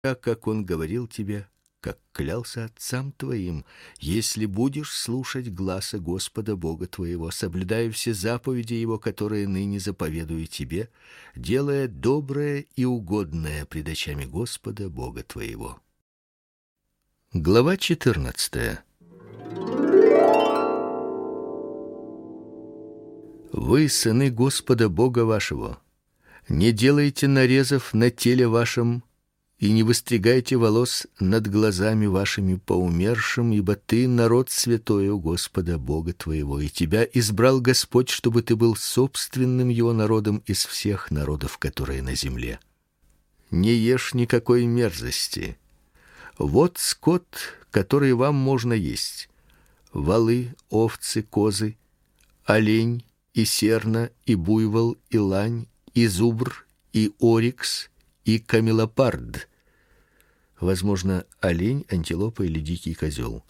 как он говорил тебе, как клялся отцам твоим, если будешь слушать гласа Господа Бога твоего, соблюдая все заповеди его, которые ныне заповедую тебе, делая доброе и угодное пред очами Господа Бога твоего. Глава 14. Вы, сыны Господа Бога вашего, не делайте нарезов на теле вашем и не выстригайте волос над глазами вашими по умершим, ибо ты народ святой у Господа Бога твоего, и тебя избрал Господь, чтобы ты был собственным его народом из всех народов, которые на земле. Не ешь никакой мерзости. Вот скот, который вам можно есть: волы, овцы, козы, олень и серна, и буйвол, и лань, и зубр, и орикс, и камелопард. Возможно, олень, антилопа или дикий козел.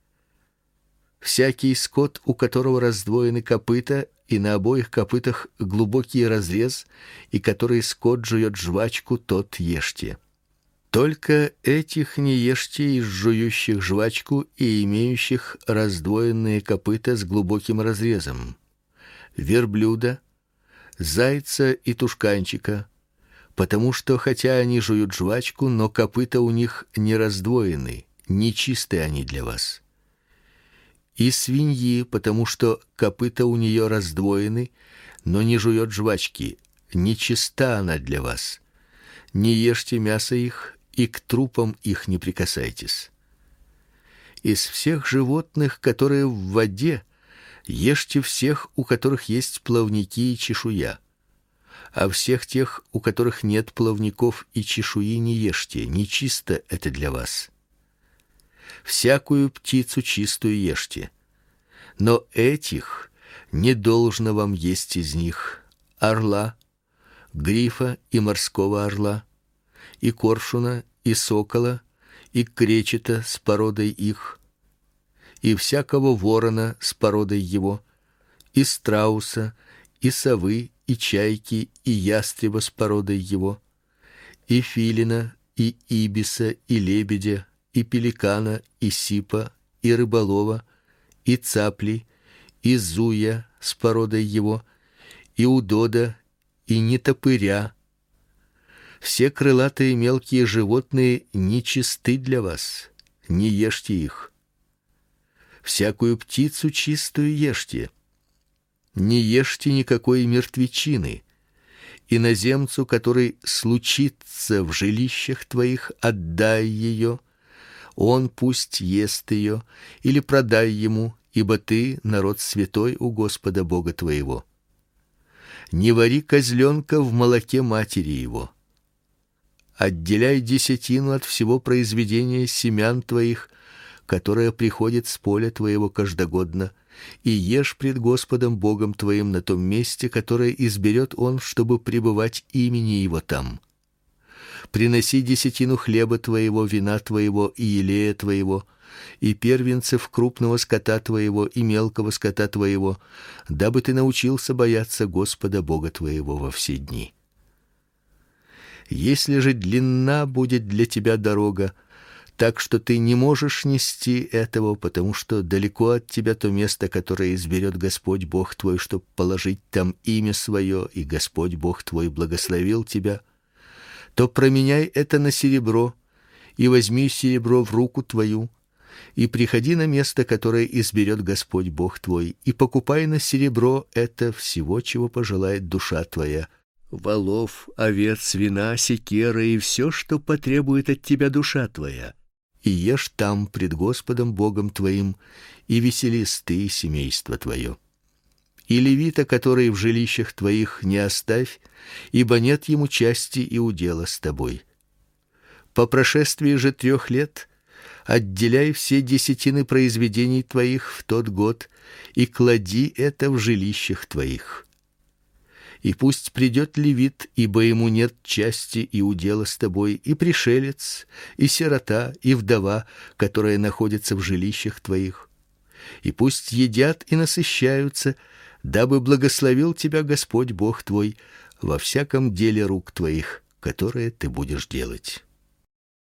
Всякий скот, у которого раздвоены копыта, и на обоих копытах глубокий разрез, и который скот жует жвачку, тот ешьте. Только этих не ешьте из жующих жвачку и имеющих раздвоенные копыта с глубоким разрезом: верблюда, зайца и тушканчика, потому что хотя они жуют жвачку, но копыта у них не раздвоены, нечисты они для вас. И свиньи, потому что копыта у нее раздвоены, но не жует жвачки, нечиста она для вас. Не ешьте мясо их, и к трупам их не прикасайтесь. Из всех животных, которые в воде, ешьте всех, у которых есть плавники и чешуя. А всех тех, у которых нет плавников и чешуи, не ешьте, нечисто это для вас. Всякую птицу чистую ешьте, но этих не должно вам есть из них: орла, грифа и морского орла, и коршуна, и сокола, и кречета с породой их, и всякого ворона с породой его, и страуса, и совы, и чайки, и ястреба с породой его, и филина, и ибиса, и лебедя, и пеликана, и сипа, и рыболова, и цапли, и зуя с породой его, и удода, и нетопыря. Все крылатые мелкие животные нечисты для вас, не ешьте их. Всякую птицу чистую ешьте. Не ешьте никакой мертвечины. Иноземцу, который случится в жилищах твоих, отдай ее. Он пусть ест ее, или продай ему, ибо ты народ святой у Господа Бога твоего. Не вари козленка в молоке матери его. Отделяй десятину от всего произведения семян твоих, которое приходит с поля твоего каждогодно, и ешь пред Господом Богом твоим на том месте, которое изберет Он, чтобы пребывать имени Его там. Приноси десятину хлеба твоего, вина твоего и елея твоего, и первенцев крупного скота твоего и мелкого скота твоего, дабы ты научился бояться Господа Бога твоего во все дни. Если же длинна будет для тебя дорога, так что ты не можешь нести этого, потому что далеко от тебя то место, которое изберет Господь Бог твой, чтоб положить там имя свое, и Господь Бог твой благословил тебя, то променяй это на серебро, и возьми серебро в руку твою, и приходи на место, которое изберет Господь Бог твой, и покупай на серебро это всего, чего пожелает душа твоя: волов, овец, вина, секера и все, что потребует от тебя душа твоя. И ешь там пред Господом Богом твоим, и веселись ты и семейство твое. И левита, который в жилищах твоих, не оставь, ибо нет ему части и удела с тобой. По прошествии же 3 лет отделяй все десятины произведений твоих в тот год и клади это в жилищах твоих. И пусть придет левит, ибо ему нет части и удела с тобой, и пришелец, и сирота, и вдова, которая находится в жилищах твоих. И пусть едят и насыщаются, дабы благословил тебя Господь Бог твой во всяком деле рук твоих, которое ты будешь делать.